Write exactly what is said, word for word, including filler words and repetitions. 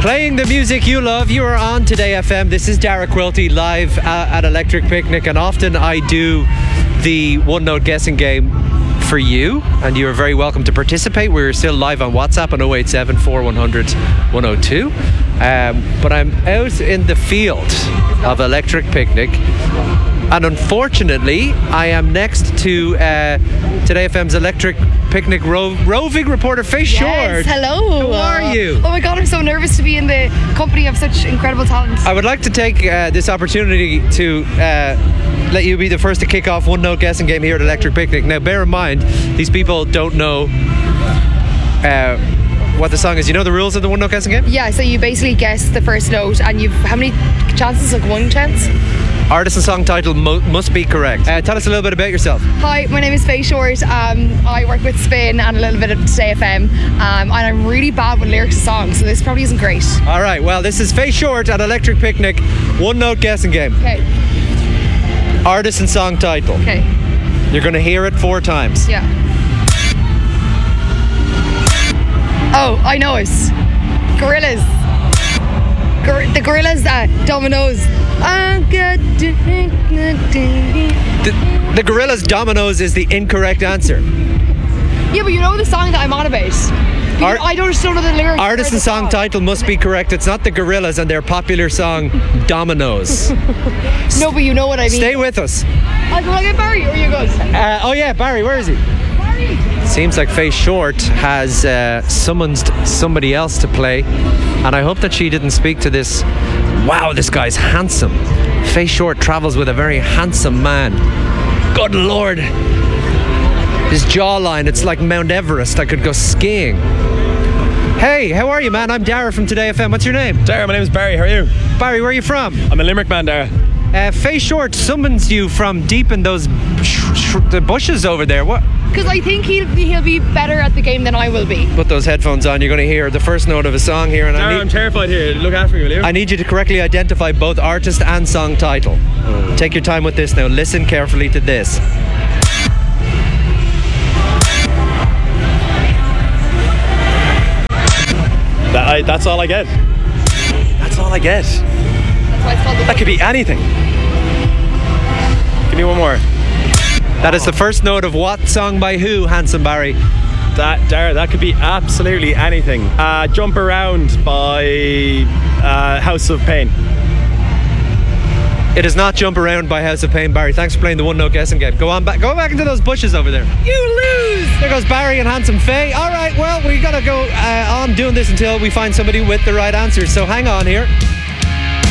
Playing the music you love. You are on Today F M. This is Dara Quilty live uh, at Electric Picnic, and often I do the one note guessing game for you, and you are very welcome to participate. We're still live on WhatsApp on oh eight seven, four one hundred, one oh two. Um, but I'm out in the field of Electric Picnic, and unfortunately I am next to uh, Today F M's Electric Picnic ro- roving reporter Faye Short. Yes, hello. How are you? Oh my god, I'm so nervous to be in the company of such incredible talent. I would like to take uh, this opportunity to uh, let you be the first to kick off one note guessing game here at Electric Picnic. Now bear in mind, these people don't know uh, what the song is. You know the rules of the one note guessing game? Yeah, so you basically guess the first note, and you've how many chances? Like one chance? Artist and song title mo- must be correct. Uh, tell us a little bit about yourself. Hi, my name is Faye Short. Um, I work with Spin and a little bit of Today F M, um, and I'm really bad with lyrics of songs, so this probably isn't great. All right, well, this is Faye Short at Electric Picnic, one note guessing game. Okay. Artist and song title. Okay. You're going to hear it four times. Yeah. Oh, I know it. Gorillas. Gor- the Gorillas, uh, Dominoes. I'm good. The, the Gorillaz' Dominoes is the incorrect answer. Yeah, but you know the song that I'm on about. Art- I don't just don't know the lyrics. Artist or and the song title must be correct. It's not the Gorillaz and their popular song Dominoes. No, but you know what I mean. Stay with us. Oh, can I get Barry? Or are you good? Uh, oh yeah, Barry, where is he? Barry. Seems like Faye Short has uh, summoned somebody else to play, and I hope that she didn't speak to this. Wow, this guy's handsome. Faye Short travels with a very handsome man. Good Lord. His jawline, it's like Mount Everest. I could go skiing. Hey, how are you, man? I'm Dara from Today F M. What's your name? Dara, my name is Barry. How are you? Barry, where are you from? I'm a Limerick man, Dara. Uh, Faye Short summons you from deep in those sh- sh- the bushes over there. What? Because I think he'll be, he'll be better at the game than I will be. Put those headphones on. You're going to hear the first note of a song here, and Dara, I I'm need, terrified here. Look after me, will you? I need you to correctly identify both artist and song title. Oh. Take your time with this now. Listen carefully to this. That, I, that's all I get. That's all I get. That's why it's called the That could be anything. Give me one more. That is the first note of what song by who, Handsome Barry? That, Dara, that could be absolutely anything. Uh, Jump Around by uh, House of Pain. It is not Jump Around by House of Pain, Barry. Thanks for playing the one note guessing game. Go on back. Go back into those bushes over there. You lose. There goes Barry and Handsome Faye. All right, well, we gotta go uh, on doing this until we find somebody with the right answers. So hang on here.